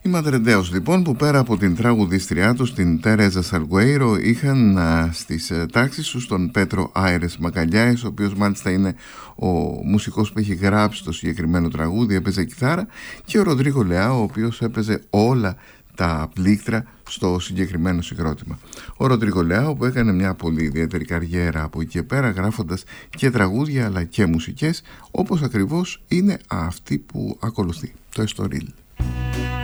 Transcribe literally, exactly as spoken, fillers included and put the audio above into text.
Οι Μαδρεντέος λοιπόν, που πέρα από την τραγουδίστριά τους την Τερέζα Σαλγκουέιρο, είχαν α, στις α, τάξεις τους τον Πέτρο Άιρες Μακαλιάης, ο οποίος μάλιστα είναι ο μουσικός που έχει γράψει το συγκεκριμένο τραγούδι, έπαιζε κιθάρα, και ο Ροντρίγο Λεάο, ο οποίος έπαιζε όλα τα πλήκτρα στο συγκεκριμένο συγκρότημα. Ο Ροντρίγο Λεάο, που έκανε μια πολύ ιδιαίτερη καριέρα από εκεί και πέρα, γράφοντας και τραγούδια αλλά και μουσικές, όπως ακριβώς είναι αυτή που ακολουθεί, το Estoril.